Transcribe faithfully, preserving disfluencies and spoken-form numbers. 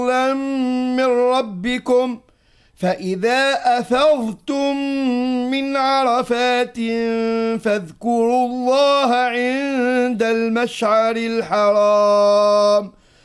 من ربكم فإذا أفضتم من عرفات فاذكروا الله عند المشعر الحرام